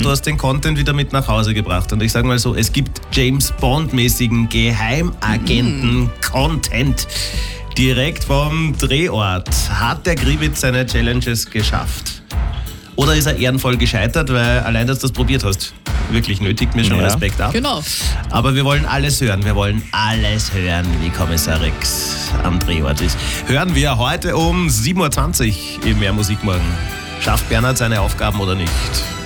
du hast den Content wieder mit nach Hause gebracht. Und ich sage mal so, es gibt James Bond-mäßigen Geheimagenten-Content direkt vom Drehort. Hat der Grivitz seine Challenges geschafft? Oder ist er ehrenvoll gescheitert, weil allein, dass du das probiert hast, wirklich nötigt mir schon Respekt ab. Genau. Aber wir wollen alles hören. Wir wollen alles hören, wie Kommissar Rex am Drehort ist. Hören wir heute um 7.20 Uhr im Mehr Musik morgen. Schafft Bernhard seine Aufgaben oder nicht?